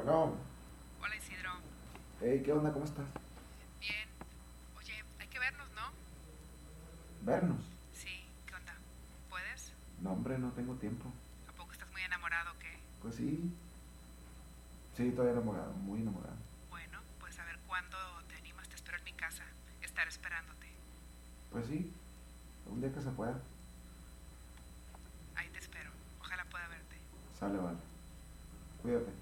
Isidro. Hola Isidro. Hey, ¿qué onda? ¿Cómo estás? Bien. Oye, hay que vernos, ¿no? Vernos. Sí, ¿qué onda? ¿Puedes? No, hombre, no tengo tiempo. ¿A poco estás muy enamorado o qué? Pues sí. Sí, estoy enamorado, muy enamorado. Bueno, pues a ver cuándo te animas, te espero en mi casa. Estaré esperándote. Pues sí, un día que se pueda. Ahí te espero. Ojalá pueda verte. Sale, vale. Cuídate.